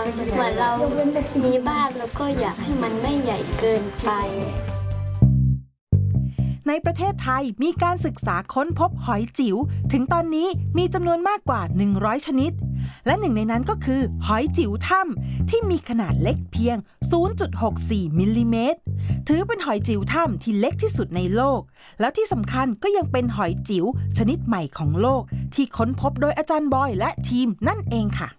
เหมือนเรามีบ้านแล้วก็อยากให้มันไม่ใหญ่เกินไปในประเทศไทยมีการศึกษาค้นพบหอยจิ๋วถึงตอนนี้มีจำนวนมากกว่า100ชนิดและหนึ่งในนั้นก็คือหอยจิ๋วถ้ำที่มีขนาดเล็กเพียง 0.64 มิลลิเมตรถือเป็นหอยจิ๋วถ้ำที่เล็กที่สุดในโลกแล้วที่สำคัญก็ยังเป็นหอยจิ๋วชนิดใหม่ของโลกที่ค้นพบโดยอาจารย์บอยและทีมนั่นเองค่ะ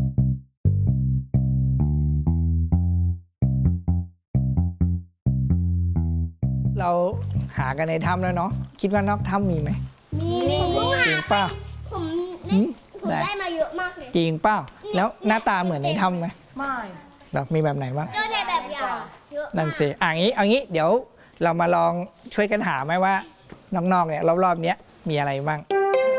เราหากันในถ้ำแล้วเนาะคิดว่านอกถ้ำมีไหมมีจริงเปล่าผมได้มาเยอะมากเลยจริงเปล่าแล้วหน้าตาเหมือนในถ้ำไหมไม่แบบมีแบบไหนบ้างเจอในแบบอย่างเยอะนั่นสิเอางี้เดี๋ยวเรามาลองช่วยกันหาไหมว่าน้องๆเนี่ยรอบๆเนี้ยมีอะไรบ้าง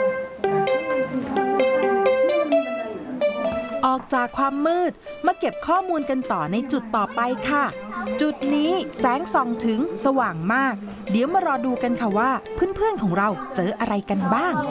ออกจากความมืดมาเก็บข้อมูลกันต่อในจุดต่อไปค่ะจุดนี้แสงส่องถึงสว่างมากเดี๋ยวมารอดูกันค่ะว่าเพื่อนๆของเราเจออะไรกันบ้าง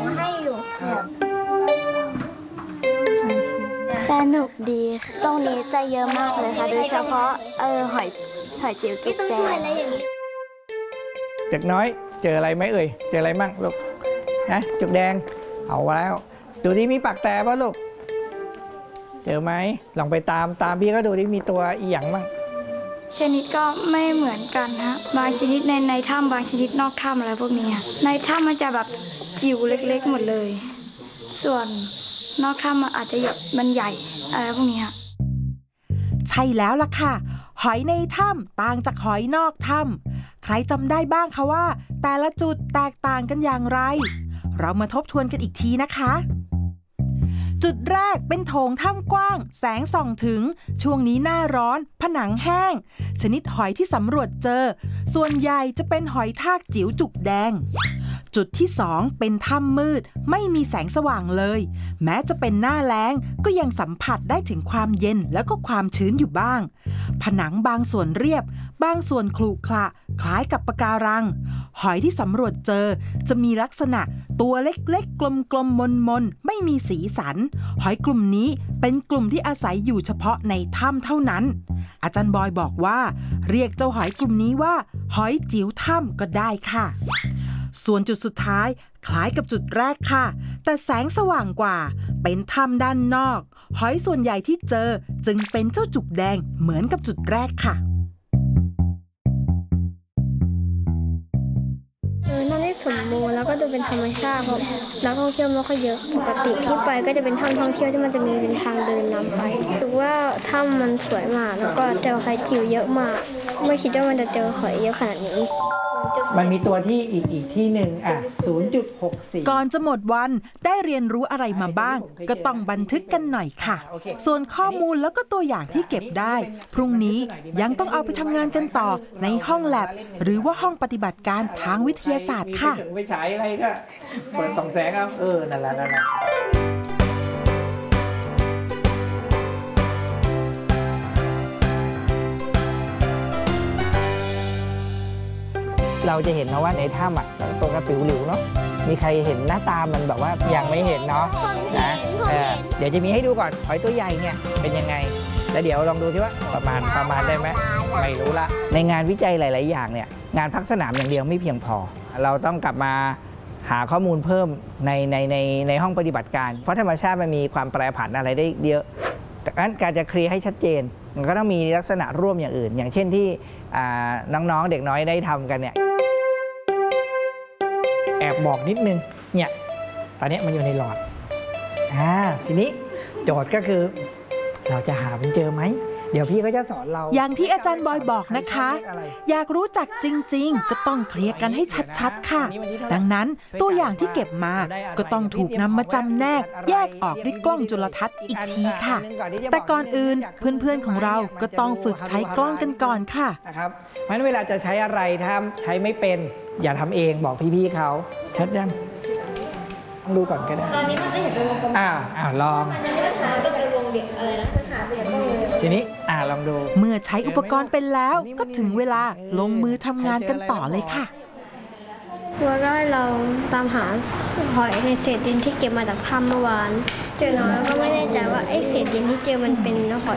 สนุกดีตรงนี้จะเยอะมากเลยค่ะโดยเฉพาะหอยจิ๋วจุกแดงเด็กน้อยเจออะไรไหมเอ่ยเจออะไรมั่งลูกนะจุกแดงเอาแล้วดูที่มีปากแต่ป่ะลูกเจอไหมลองไปตามพี่ก็ดูที่มีตัวอีหยังบ้างชนิดก็ไม่เหมือนกันฮะบางชนิดในถ้ำบางชนิดนอกถ้ำอะไรพวกนี้ในถ้ำมันจะแบบจิ๋วเล็กๆหมดเลยส่วนนอกถ้ำมันอาจจะมันใหญ่อะไรพวกนี้ค่ะใช่แล้วล่ะค่ะหอยในถ้ำต่างจากหอยนอกถ้ำใครจำได้บ้างคะว่าแต่ละจุดแตกต่างกันอย่างไรเรามาทบทวนกันอีกทีนะคะจุดแรกเป็นโถงถ้ำกว้างแสงส่องถึงช่วงนี้หน้าร้อนผนังแห้งชนิดหอยที่สำรวจเจอส่วนใหญ่จะเป็นหอยทากจิ๋วจุกแดงจุดที่2เป็นถ้ำมืดไม่มีแสงสว่างเลยแม้จะเป็นหน้าแล้งก็ยังสัมผัสได้ถึงความเย็นแล้วก็ความชื้นอยู่บ้างผนังบางส่วนเรียบบางส่วนขรุขระคล้ายกับปะการังหอยที่สำรวจเจอจะมีลักษณะตัวเล็กๆกลมๆมนๆไม่มีสีสันหอยกลุ่มนี้เป็นกลุ่มที่อาศัยอยู่เฉพาะในถ้ำเท่านั้นอาจารย์บอยบอกว่าเรียกเจ้าหอยกลุ่มนี้ว่าหอยจิ๋วถ้ำก็ได้ค่ะส่วนจุดสุดท้ายคล้ายกับจุดแรกค่ะแต่แสงสว่างกว่าเป็นถ้ำด้านนอกหอยส่วนใหญ่ที่เจอจึงเป็นเจ้าจุกแดงเหมือนกับจุดแรกค่ะน่าได้สมบูรณ์แล้วก็ดูเป็นธรรมชาติเพราะนักท่องเที่ยวไม่ค่อยเยอะปกติที่ไปก็จะเป็นถ้ำท่องเที่ยวที่มันจะมีเป็นทางเดินนำไปถือว่าถ้ำมันสวยมากแล้วก็เจอหอยจิ๋วเยอะมากไม่คิดว่ามันจะเจอหอยเยอะขนาดนี้มันมีตัวที่อีกที่หนึ่ง0.64 ก่อนจะหมดวันได้เรียนรู้อะไรมาบ้างก็ต้องบันทึกกันหน่อยค่ะส่วนข้อมูลแล้วก็ตัวอย่างที่เก็บได้พรุ่งนี้ยังต้องเอาไปทำงานกันต่อในห้องแลบหรือว่าห้องปฏิบัติการทางวิทยาศาสตร์ค่ะไปฉายอะไรก็เปิดส่องแสงเอานั่นแหละเราจะเห็นนะว่าในถ้ำอ่ะตัวกระปิวหลิวเนาะมีใครเห็นหน้าตามันแบบว่ายังไม่เห็นเนาะนะเดี๋ยวจะมีให้ดูก่อนหอยตัวใหญ่เนี่ยเป็นยังไงแล้วเดี๋ยวลองดูที่ว่าประมาณได้ไหมไม่รู้ละในงานวิจัยหลายๆอย่างเนี่ยงานพักสนามอย่างเดียวไม่เพียงพอเราต้องกลับมาหาข้อมูลเพิ่มในห้องปฏิบัติการเพราะธรรมชาติมันมีความแปรผันอะไรได้เยอะดังนั้นการจะเคลียร์ให้ชัดเจนมันก็ต้องมีลักษณะร่วมอย่างอื่นอย่างเช่นที่น้องๆเด็กน้อยได้ทำกันเนี่ยแอบบอกนิดนึงเนี่ยตอนนี้มันอยู่ในหลอดทีนี้โจทย์ก็คือเราจะหามันเจอไหมเดี๋ยวพี่ก็จะสอนเราอย่างที่อาจารย์บอยบอกนะคะอยากรู้จักจริงๆก็ต้องเคลียร์กันให้ชัดๆค่ะดังนั้นตัวอย่างที่เก็บมาก็ต้องถูกนำมาจำแนกแยกออกด้วยกล้องจุลทรรศน์อีกทีค่ะแต่ก่อนอื่นเพื่อนๆของเราก็ต้องฝึกใช้กล้องกันก่อนค่ะนะครับเพราะฉะนั้นเวลาจะใช้อะไรถ้าใช้ไม่เป็นอย่าทำเองบอกพี่ๆเขาชัดยังดูก่อนก็ได้ตอนนี้มันจะเห็นเป็นวงกลมลองมันจะไม่ขาต้องเป็นวงเด็กอะไรนะหาเป็นทีนี้ลองดูเมื่อใช้อุปกรณ์เป็นแล้วก็ถึงเวลาลงมือทำงานกันต่อเลยค่ะว่าก็เราตามหาหอยในเศษดินที่เก็บมาจากถ้ำเมื่อวานเจอน้อยแล้วก็ไม่แน่ใจว่าไอ้เศษดินที่เจอมันเป็นหอย